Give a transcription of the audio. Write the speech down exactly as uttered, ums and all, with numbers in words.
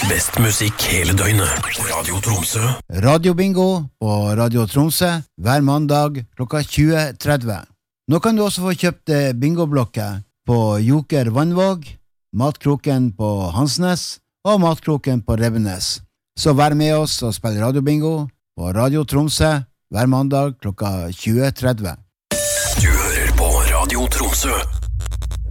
Best musikk hele døgnet. Radio Tromsø. Radio Bingo på Radio Tromsø hver mandag klokka tjue tretti. Nå kan du også få kjøpt bingoblokker på Joker Vannvåg, Matkroken på Hansnes og Matkroken på Rebbenes. Så vær med oss og spill Radio Bingo på Radio Tromsø hver mandag klokka tjue tretti. Du hører på Radio Tromsø.